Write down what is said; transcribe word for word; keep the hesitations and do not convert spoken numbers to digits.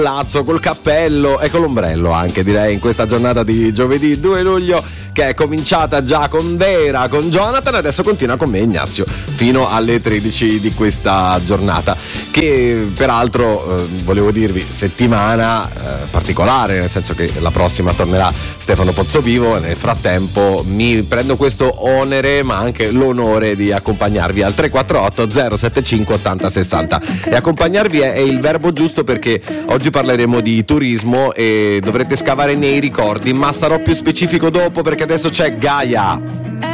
Lazzo col cappello e con l'ombrello anche, direi, in questa giornata di giovedì due luglio, che è cominciata già con Vera, con Jonathan, e adesso continua con me, Ignazio, fino alle tredici di questa giornata, che peraltro eh, volevo dirvi settimana eh, particolare, nel senso che la prossima tornerà Stefano Pozzovivo. Nel frattempo mi prendo questo onere ma anche l'onore di accompagnarvi al tre quattro otto zero sette cinque ottanta sessanta, e accompagnarvi è, è il verbo giusto, perché oggi parleremo di turismo e dovrete scavare nei ricordi, ma sarò più specifico dopo, perché adesso c'è Gaia.